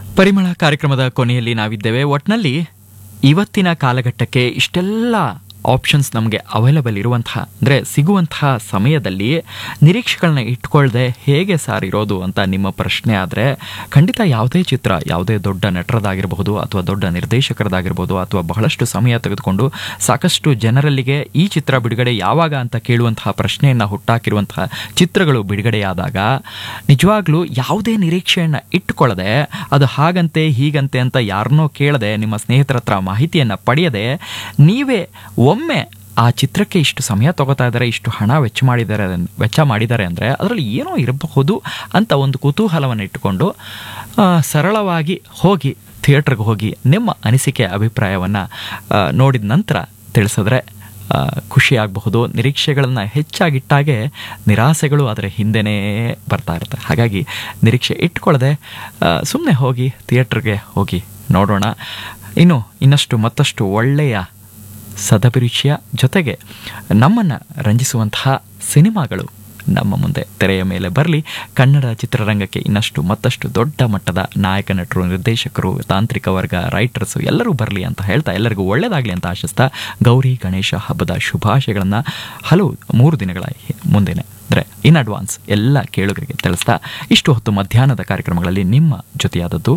ಪರಿಮಳ ಕಾರ್ಯಕ್ರಮದ ಕೊನೆಯಲ್ಲಿ ನಾವಿದ್ದೇವೆ. ಒಟ್ನಲ್ಲಿ ಇವತ್ತಿನ ಕಾಲಘಟ್ಟಕ್ಕೆ ಇಷ್ಟೆಲ್ಲ ಆಪ್ಷನ್ಸ್ ನಮಗೆ ಅವೈಲಬಲ್ ಇರುವಂತಹ ಅಂದರೆ ಸಿಗುವಂತಹ ಸಮಯದಲ್ಲಿ ನಿರೀಕ್ಷೆಗಳನ್ನ ಇಟ್ಕೊಳ್ಳದೆ ಹೇಗೆ ಸಾರ್ ಇರೋದು ಅಂತ ನಿಮ್ಮ ಪ್ರಶ್ನೆ ಆದರೆ, ಖಂಡಿತ ಯಾವುದೇ ಚಿತ್ರ, ಯಾವುದೇ ದೊಡ್ಡ ನಟರದಾಗಿರ್ಬೋದು ಅಥವಾ ದೊಡ್ಡ ನಿರ್ದೇಶಕರದಾಗಿರ್ಬೋದು ಅಥವಾ ಬಹಳಷ್ಟು ಸಮಯ ತೆಗೆದುಕೊಂಡು ಸಾಕಷ್ಟು ಜನರಲ್ಲಿಗೆ ಈ ಚಿತ್ರ ಬಿಡುಗಡೆ ಯಾವಾಗ ಅಂತ ಕೇಳುವಂತಹ ಪ್ರಶ್ನೆಯನ್ನು ಹುಟ್ಟಾಕಿರುವಂತಹ ಚಿತ್ರಗಳು ಬಿಡುಗಡೆಯಾದಾಗ ನಿಜವಾಗ್ಲೂ ಯಾವುದೇ ನಿರೀಕ್ಷೆಯನ್ನು ಇಟ್ಟುಕೊಳ್ಳದೆ, ಅದು ಹಾಗಂತೆ ಹೀಗಂತೆ ಅಂತ ಯಾರನ್ನೋ ಕೇಳದೆ, ನಿಮ್ಮ ಸ್ನೇಹಿತರ ಹತ್ರ ಮಾಹಿತಿಯನ್ನು ಪಡೆಯದೆ ನೀವೇ ಒಮ್ಮೆ ಆ ಚಿತ್ರಕ್ಕೆ ಇಷ್ಟು ಸಮಯ ತಗೋತಾ ಇದ್ದಾರೆ, ಇಷ್ಟು ಹಣ ವೆಚ್ಚ ಮಾಡಿದ್ದಾರೆ ಅಂದರೆ ಅದರಲ್ಲಿ ಏನೋ ಇರಬಹುದು ಅಂತ ಒಂದು ಕುತೂಹಲವನ್ನು ಇಟ್ಟುಕೊಂಡು ಸರಳವಾಗಿ ಹೋಗಿ ಥಿಯೇಟ್ರಿಗೆ ಹೋಗಿ ನಿಮ್ಮ ಅನಿಸಿಕೆ ಅಭಿಪ್ರಾಯವನ್ನು ನೋಡಿದ ನಂತರ ತಿಳಿಸಿದ್ರೆ ಖುಷಿಯಾಗಬಹುದು. ನಿರೀಕ್ಷೆಗಳನ್ನು ಹೆಚ್ಚಾಗಿಟ್ಟಾಗೆ ನಿರಾಸೆಗಳು ಅದರ ಹಿಂದೆನೇ ಬರ್ತಾ ಇರುತ್ತೆ. ಹಾಗಾಗಿ ನಿರೀಕ್ಷೆ ಇಟ್ಕೊಳ್ಳದೆ ಸುಮ್ಮನೆ ಹೋಗಿ ಥಿಯೇಟ್ರಿಗೆ ಹೋಗಿ ನೋಡೋಣ. ಇನ್ನಷ್ಟು ಮತ್ತಷ್ಟು ಒಳ್ಳೆಯ ಸದಭಿರುಚಿಯ ಜೊತೆಗೆ ನಮ್ಮನ್ನು ರಂಜಿಸುವಂತಹ ಸಿನಿಮಾಗಳು ನಮ್ಮ ಮುಂದೆ ತೆರೆಯ ಮೇಲೆ ಬರಲಿ. ಕನ್ನಡ ಚಿತ್ರರಂಗಕ್ಕೆ ಇನ್ನಷ್ಟು ಮತ್ತಷ್ಟು ದೊಡ್ಡ ಮಟ್ಟದ ನಾಯಕ ನಟರು, ನಿರ್ದೇಶಕರು, ತಾಂತ್ರಿಕ ವರ್ಗ, ರೈಟರ್ಸು ಎಲ್ಲರೂ ಬರಲಿ ಅಂತ ಹೇಳ್ತಾ ಎಲ್ಲರಿಗೂ ಒಳ್ಳೆಯದಾಗಲಿ ಅಂತ ಆಶಿಸ್ತಾ ಗೌರಿ ಗಣೇಶ ಹಬ್ಬದ ಶುಭಾಶಯಗಳನ್ನು 3 ದಿನಗಳ ಮುಂದೆನೆ ಅಂದರೆ ಇನ್ ಅಡ್ವಾನ್ಸ್ ಎಲ್ಲ ಕೇಳುಗರಿಗೆ ತಿಳಿಸ್ತಾ ಇಷ್ಟು ಹೊತ್ತು ಮಧ್ಯಾಹ್ನದ ಕಾರ್ಯಕ್ರಮಗಳಲ್ಲಿ ನಿಮ್ಮ ಜೊತೆಯಾದದ್ದು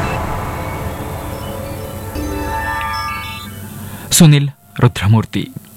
ಸುನಿಲ್ ರುದ್ರಮೂರ್ತಿ.